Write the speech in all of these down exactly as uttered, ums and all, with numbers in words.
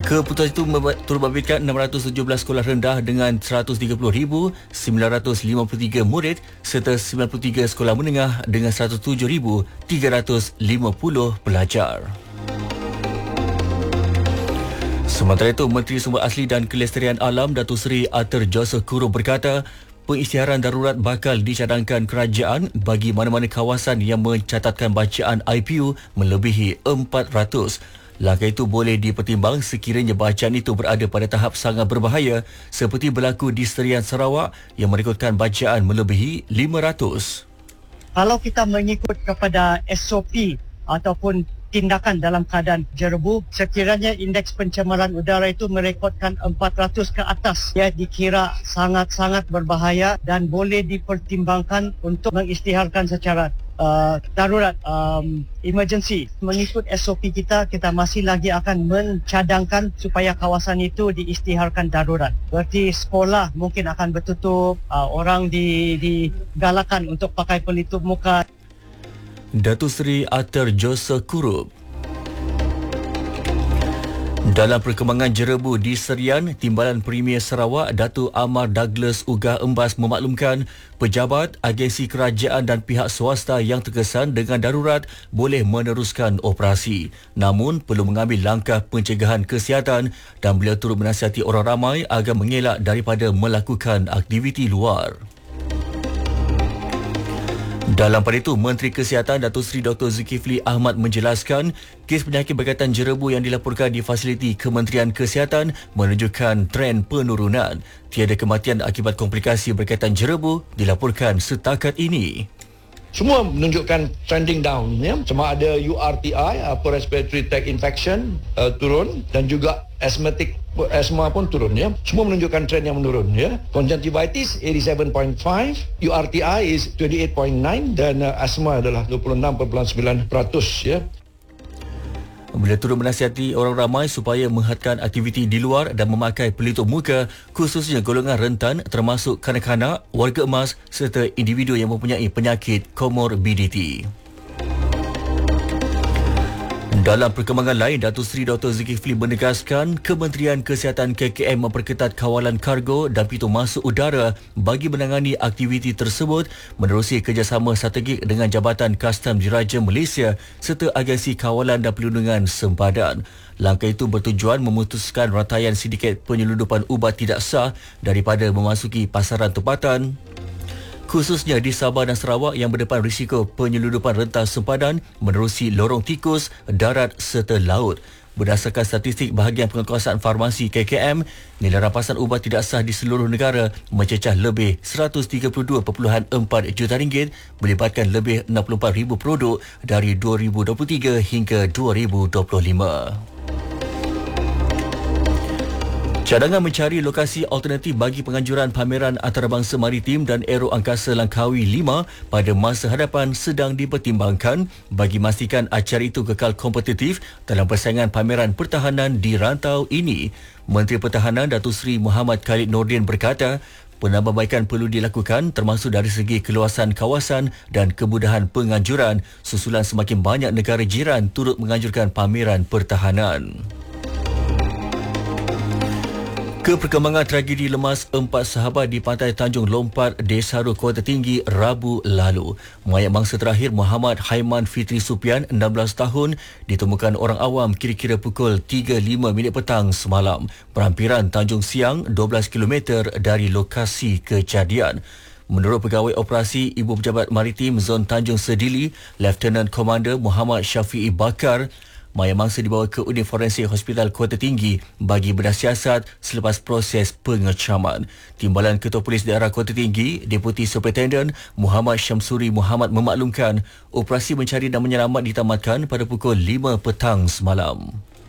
Keputusan itu turut membabitkan enam ratus tujuh belas sekolah rendah dengan seratus tiga puluh ribu sembilan ratus lima puluh tiga murid serta sembilan puluh tiga sekolah menengah dengan seratus tujuh ribu tiga ratus lima puluh pelajar. Sementara itu, Menteri Sumber Asli dan Kelestarian Alam Datuk Seri Arthur Joseph Kurup berkata, pengisytiharan darurat bakal dicadangkan kerajaan bagi mana-mana kawasan yang mencatatkan bacaan I P U melebihi empat ratus. Langkah itu boleh dipertimbang sekiranya bacaan itu berada pada tahap sangat berbahaya seperti berlaku di Serian Sarawak yang merekodkan bacaan melebihi lima ratus. Kalau kita mengikut kepada S O P ataupun tindakan dalam keadaan jerebu, sekiranya indeks pencemaran udara itu merekodkan empat ratus ke atas, ia dikira sangat-sangat berbahaya dan boleh dipertimbangkan untuk mengisytiharkan secara uh, darurat, um, emergency. Mengikut S O P kita, kita masih lagi akan mencadangkan supaya kawasan itu diisytiharkan darurat. Berarti sekolah mungkin akan bertutup, uh, orang di, digalakan untuk pakai pelitup muka. Datuk Seri Arthur Joseph Kurup. Dalam perkembangan jerebu di Serian, Timbalan Premier Sarawak Datuk Amar Douglas Ugah Embas memaklumkan pejabat, agensi kerajaan dan pihak swasta yang terkesan dengan darurat boleh meneruskan operasi. Namun, perlu mengambil langkah pencegahan kesihatan dan beliau turut menasihati orang ramai agar mengelak daripada melakukan aktiviti luar. Dalam pada itu, Menteri Kesihatan Datuk Seri Doktor Zulkifli Ahmad menjelaskan kes penyakit berkaitan jerebu yang dilaporkan di fasiliti Kementerian Kesihatan menunjukkan tren penurunan. Tiada kematian akibat komplikasi berkaitan jerebu dilaporkan setakat ini. Semua menunjukkan trending down, ya. Sama ada U R T I, upper respiratory tract infection, uh, turun, dan juga asthmatic asma pun turun, ya. Semua menunjukkan trend yang menurun, ya. Conjunctivitis eighty-seven point five, U R T I is twenty-eight point nine dan uh, asma adalah dua puluh enam perpuluhan sembilan peratus, ya. Beliau turut menasihati orang ramai supaya menghadkan aktiviti di luar dan memakai pelitup muka, khususnya golongan rentan termasuk kanak-kanak, warga emas serta individu yang mempunyai penyakit komorbiditi. Dalam perkembangan lain, Datuk Seri Doktor Zulkifli menegaskan Kementerian Kesihatan K K M memperketat kawalan kargo dan pintu masuk udara bagi menangani aktiviti tersebut menerusi kerjasama strategik dengan Jabatan Kastam Diraja Malaysia serta Agensi Kawalan dan Perlindungan Sempadan. Langkah itu bertujuan memutuskan rantaian sindiket penyeludupan ubat tidak sah daripada memasuki pasaran tempatan, khususnya di Sabah dan Sarawak yang berdepan risiko penyeludupan rentas sempadan menerusi lorong tikus, darat serta laut. Berdasarkan statistik bahagian penguasaan farmasi K K M, nilai rampasan ubat tidak sah di seluruh negara mencecah lebih seratus tiga puluh dua perpuluhan empat juta ringgit, melibatkan lebih enam puluh empat ribu produk dari dua ribu dua puluh tiga hingga dua ribu dua puluh lima. Cadangan mencari lokasi alternatif bagi penganjuran pameran antarabangsa maritim dan aero angkasa Langkawi lima pada masa hadapan sedang dipertimbangkan bagi memastikan acara itu kekal kompetitif dalam persaingan pameran pertahanan di rantau ini. Menteri Pertahanan Datuk Seri Muhammad Khalid Nordin berkata, penambahbaikan perlu dilakukan termasuk dari segi keluasan kawasan dan kemudahan penganjuran susulan semakin banyak negara jiran turut menganjurkan pameran pertahanan. Ke perkembangan tragedi lemas empat sahabat di pantai Tanjung Lompat, Desaru, Kota Tinggi, Rabu lalu. Mayat mangsa terakhir Muhammad Haiman Fitri Supian, enam belas tahun, ditemukan orang awam kira-kira pukul tiga lima minit petang semalam, berhampiran Tanjung Siang, dua belas kilometer dari lokasi kejadian. Menurut Pegawai Operasi Ibu Pejabat Maritim Zon Tanjung Sedili, Lieutenant Commander Muhammad Syafi'i Bakar, mayat mangsa dibawa ke unit forensik Hospital Kota Tinggi bagi bedah siasat selepas proses pengecaman. Timbalan Ketua Polis Daerah Kota Tinggi, Deputi Superintendent Muhammad Syamsuri Muhammad memaklumkan operasi mencari dan menyelamat ditamatkan pada pukul lima petang semalam.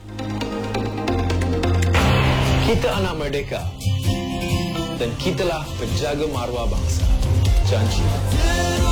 Kita anak merdeka dan kitalah penjaga maruah bangsa. Janji.